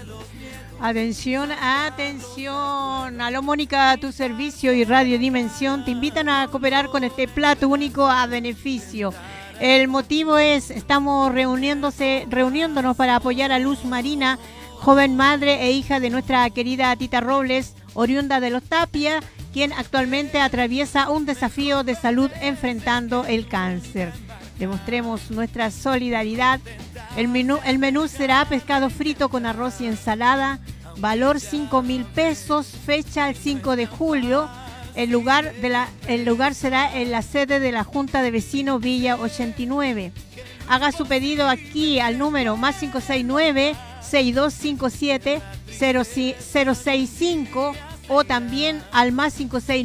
Atención, atención. Aló Mónica, tu servicio y Radio Dimensión te invitan a cooperar con este plato único a beneficio. El motivo es, estamos reuniéndonos para apoyar a Luz Marina, joven madre e hija de nuestra querida Tita Robles, oriunda de Los Tapia, quien actualmente atraviesa un desafío de salud enfrentando el cáncer. Demostremos nuestra solidaridad. El menú será pescado frito con arroz y ensalada, valor 5.000 pesos, fecha el 5 de julio. El lugar será en la sede de la Junta de Vecinos Villa 89. Haga su pedido aquí al número más 569-6257-065 o también al más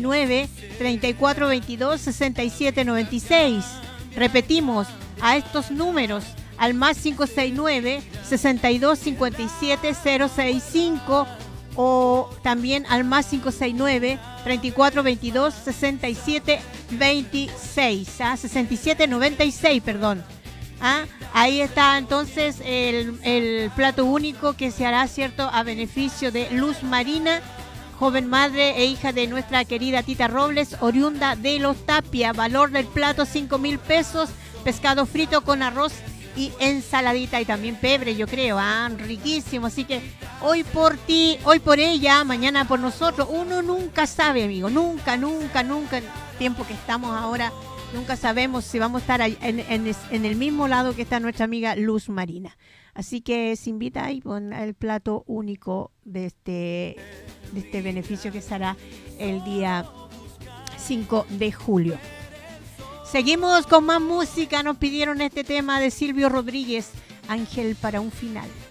569-3422-6796. Repetimos, a estos números, al más 569-6257-065 o también al más 569-3422-6726, 6796, perdón. Ahí está entonces el plato único que se hará, ¿cierto?, a beneficio de Luz Marina, joven madre e hija de nuestra querida Tita Robles, oriunda de Los Tapia. Valor del plato 5.000 pesos, pescado frito con arroz y ensaladita y también pebre, yo creo, riquísimo. Así que hoy por ti, hoy por ella, mañana por nosotros. Uno nunca sabe, amigo, nunca, el tiempo que estamos ahora, nunca sabemos si vamos a estar en el mismo lado que está nuestra amiga Luz Marina. Así que se invita ahí con el plato único de este beneficio que será el día 5 de julio. Seguimos con más música. Nos pidieron este tema de Silvio Rodríguez, Ángel para un final.